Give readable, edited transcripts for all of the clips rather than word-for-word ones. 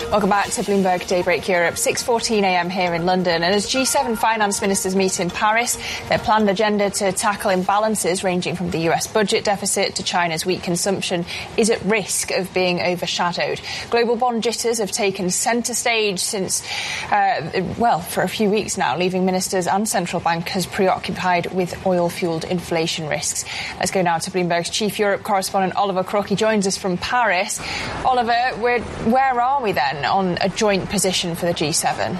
Welcome back to Bloomberg Daybreak Europe, 6:14 a.m. here in London. And as G7 finance ministers meet in Paris, their planned agenda to tackle imbalances ranging from the US budget deficit to China's weak consumption is at risk of being overshadowed. Global bond jitters have taken centre stage since, for a few weeks now, leaving ministers and central bankers preoccupied with oil-fuelled inflation risks. Let's go now to Bloomberg's chief Europe correspondent, Oliver Crook. He joins us from Paris. Oliver, where are we then on a joint position for the G7?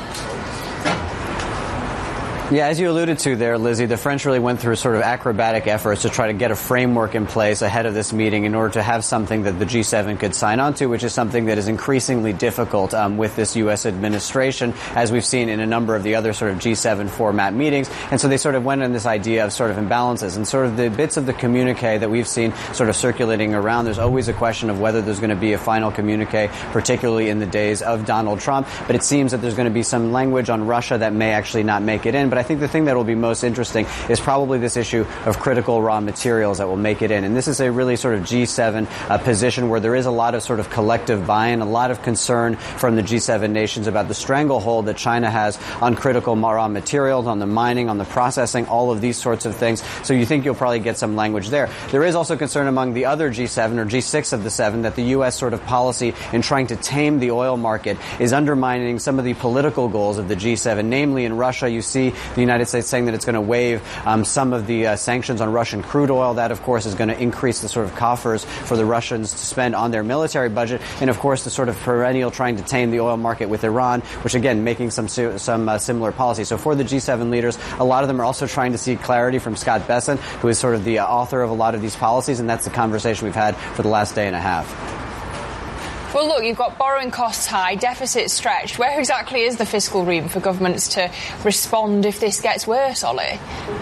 Yeah, as you alluded to there, Lizzie, the French really went through sort of acrobatic efforts to try to get a framework in place ahead of this meeting in order to have something that the G7 could sign on to, which is something that is increasingly difficult with this U.S. administration, as we've seen in a number of the other sort of G7 format meetings. And so they sort of went on this idea of sort of imbalances. And sort of the bits of the communique that we've seen sort of circulating around, there's always a question of whether there's going to be a final communique, particularly in the days of Donald Trump. But it seems that there's going to be some language on Russia that may actually not make it in. But I think the thing that will be most interesting is probably this issue of critical raw materials that will make it in. And this is a really sort of G7 position where there is a lot of sort of collective buy-in, a lot of concern from the G7 nations about the stranglehold that China has on critical raw materials, on the mining, on the processing, all of these sorts of things. So you think you'll probably get some language there. There is also concern among the other G7 or G6 of the 7 that the U.S. sort of policy in trying to tame the oil market is undermining some of the political goals of the G7. Namely, in Russia, you see the United States saying that it's going to waive some of the sanctions on Russian crude oil. That, of course, is going to increase the sort of coffers for the Russians to spend on their military budget. And, of course, the sort of perennial trying to tame the oil market with Iran, which, again, making some similar policy. So for the G7 leaders, a lot of them are also trying to seek clarity from Scott Bessent, who is sort of the author of a lot of these policies. And that's the conversation we've had for the last day and a half. Well, look, you've got borrowing costs high, deficit stretched. Where exactly is the fiscal room for governments to respond if this gets worse, Ollie?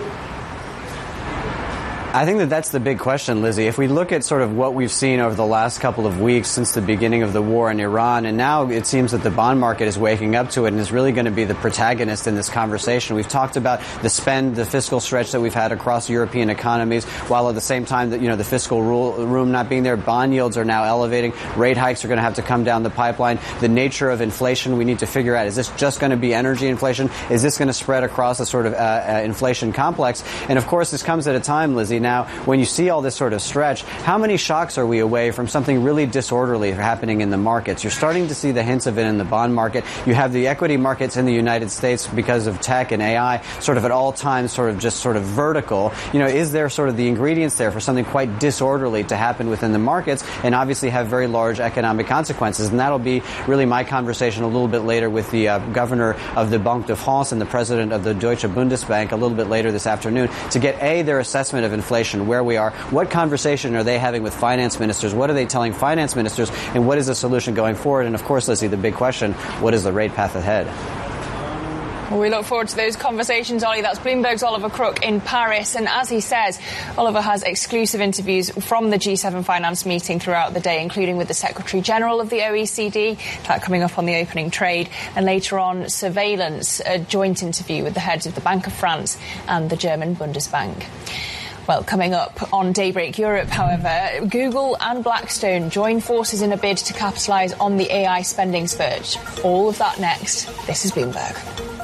I think that that's the big question, Lizzie. If we look at sort of what we've seen over the last couple of weeks since the beginning of the war in Iran, and now it seems that the bond market is waking up to it and is really going to be the protagonist in this conversation. We've talked about the spend, the fiscal stretch that we've had across European economies, while at the same time that, the fiscal room not being there. Bond yields are now elevating. Rate hikes are going to have to come down the pipeline. The nature of inflation, we need to figure out, is this just going to be energy inflation? Is this going to spread across a sort of inflation complex? And, of course, this comes at a time, Lizzie, now, when you see all this sort of stretch, how many shocks are we away from something really disorderly happening in the markets? You're starting to see the hints of it in the bond market. You have the equity markets in the United States because of tech and AI sort of at all times sort of vertical. Is there sort of the ingredients there for something quite disorderly to happen within the markets and obviously have very large economic consequences? And that'll be really my conversation a little bit later with the governor of the Banque de France and the president of the Deutsche Bundesbank a little bit later this afternoon to get their assessment of inflation, where we are, what conversation are they having with finance ministers, what are they telling finance ministers, and what is the solution going forward? And of course, Lizzie, the big question, what is the rate path ahead? Well, we look forward to those conversations, Ollie. That's Bloomberg's Oliver Crook in Paris. And as he says, Oliver has exclusive interviews from the G7 finance meeting throughout the day, including with the Secretary General of the OECD, that coming up on the opening trade, and later on surveillance, a joint interview with the heads of the Bank of France and the German Bundesbank. Well, coming up on Daybreak Europe, however, Google and Blackstone join forces in a bid to capitalise on the AI spending spurt. All of that next. This is Bloomberg.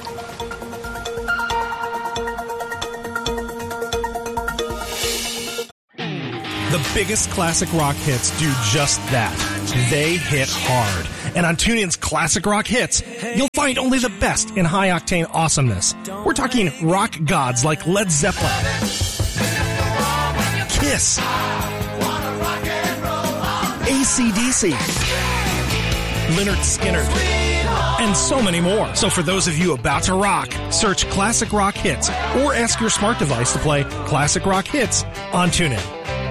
The biggest classic rock hits do just that. They hit hard. And on TuneIn's Classic Rock Hits, you'll find only the best in high-octane awesomeness. We're talking rock gods like Led Zeppelin, Kiss, AC/DC, Lynyrd Skynyrd, and so many more. So for those of you about to rock, search Classic Rock Hits or ask your smart device to play Classic Rock Hits on TuneIn.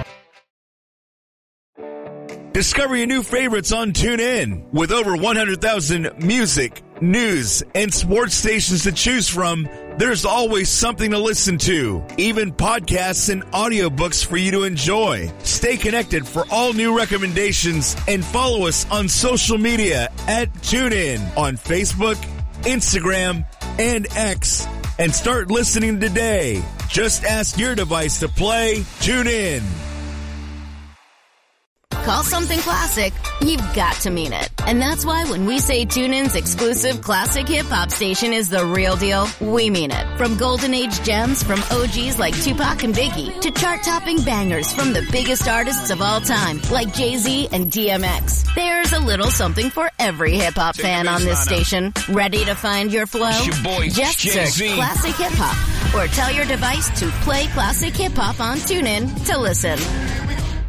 Discover your new favorites on TuneIn. With over 100,000 music, news, and sports stations to choose from, there's always something to listen to. Even podcasts and audiobooks for you to enjoy. Stay connected for all new recommendations and follow us on social media at TuneIn on Facebook, Instagram, and X. And start listening today. Just ask your device to play TuneIn. call something classic, you've got to mean it. And that's why when we say TuneIn's exclusive classic hip-hop station is the real deal, we mean it. From Golden Age gems from OGs like Tupac and Biggie to chart-topping bangers from the biggest artists of all time like Jay-Z and DMX. There's a little something for every hip-hop fan on this station. Ready to find your flow? Just search Classic Hip Hop or tell your device to play Classic Hip Hop on TuneIn to listen.